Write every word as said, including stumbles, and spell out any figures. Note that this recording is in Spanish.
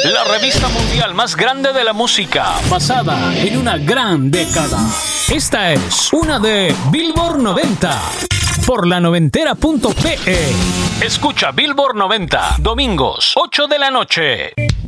La revista mundial más grande de la música, basada en una gran década. Esta es una de Billboard noventa por la noventera punto pe. Escucha Billboard noventa, domingos, ocho de la noche.